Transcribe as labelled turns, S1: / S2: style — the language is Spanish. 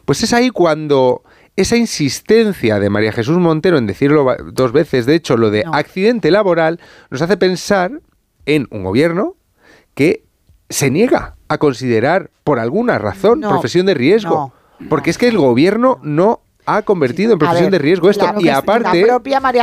S1: Pues es ahí cuando esa insistencia de María Jesús Montero en decirlo 2 veces, de hecho, lo de accidente laboral, nos hace pensar en un gobierno que se niega a considerar, por alguna razón, profesión de riesgo. Porque es que el gobierno no ha convertido en profesión de riesgo esto. Y aparte,